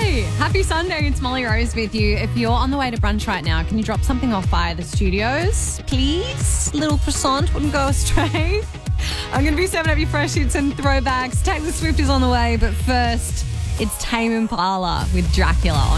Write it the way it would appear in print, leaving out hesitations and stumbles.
Hey, happy Sunday. It's Molly Rose with you. If you're on the way to brunch right now, can you drop something off by the studios, please? Little croissant wouldn't go astray. I'm going to be serving up your fresh hits and throwbacks. Taylor Swift is on the way, but first, it's Tame Impala with Dracula on